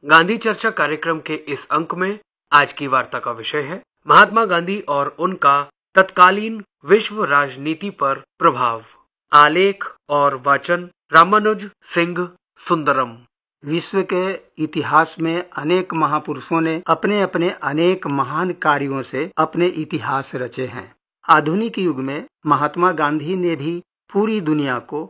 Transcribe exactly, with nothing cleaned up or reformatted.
गांधी चर्चा कार्यक्रम के इस अंक में आज की वार्ता का विषय है महात्मा गांधी और उनका तत्कालीन विश्व राजनीति पर प्रभाव। आलेख और वाचन रामानुज सिंह सुंदरम। विश्व के इतिहास में अनेक महापुरुषों ने अपने अपने अनेक महान कार्यों से अपने इतिहास रचे हैं। आधुनिक युग में महात्मा गांधी ने भी पूरी दुनिया को